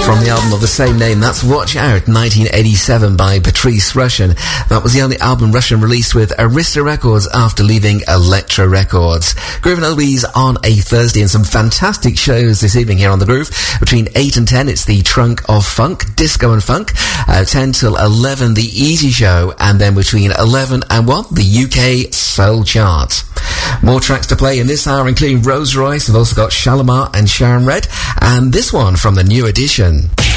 From the album of the same name, that's Watch Out, 1987 by Patrice Rushen. That was the only album Rushen released with Arista Records after leaving Elektra Records. Groove and Oldies on a Thursday, and some fantastic shows this evening here on The Groove. Between 8 and 10, it's the Trunk of Funk, Disco and Funk. 10 till 11, the Easy Show. And then between 11 and 1, the UK Soul Chart. More tracks to play in this hour, including Rose Royce. We've also got Shalimar and Sharon Red. And this one from the New Edition.